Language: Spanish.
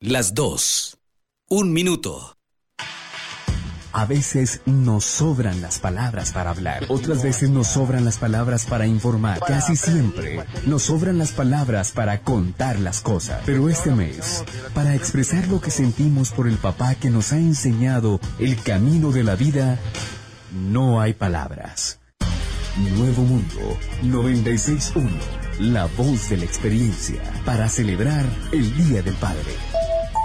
Las 2. 1 minuto. A veces nos sobran las palabras para hablar, otras veces nos sobran las palabras para informar, casi siempre nos sobran las palabras para contar las cosas. Pero este mes, para expresar lo que sentimos por el papá que nos ha enseñado el camino de la vida, no hay palabras. Nuevo Mundo 96.1, la voz de la experiencia, para celebrar el Día del Padre.